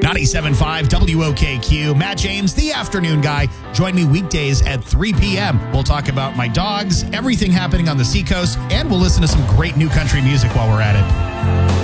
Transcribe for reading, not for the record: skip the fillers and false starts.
97.5 WOKQ. Matt James, the afternoon guy. Join me weekdays at 3 p.m. We'll talk about my dogs, everything happening on the Seacoast, and we'll listen to some great new country music while we're at it.